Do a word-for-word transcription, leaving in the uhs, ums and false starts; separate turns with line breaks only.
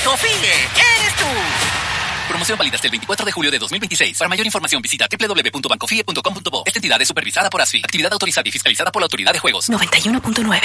¡Bancofie! ¡Eres tú!
Promoción válida hasta el veinticuatro de julio de dos mil veintiséis. Para mayor información visita doble u doble u doble u punto bancofie punto com punto bo. Esta entidad es supervisada por A S F I. Actividad autorizada y fiscalizada por la Autoridad de Juegos.
noventa y uno punto nueve